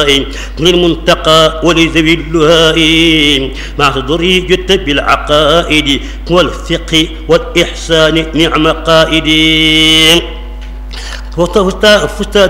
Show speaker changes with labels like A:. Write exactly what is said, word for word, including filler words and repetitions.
A: للمنتقى ولذوي اللهاء مع صدري جدت بالعقائد والفقه والإحسان نعم قائدين فزت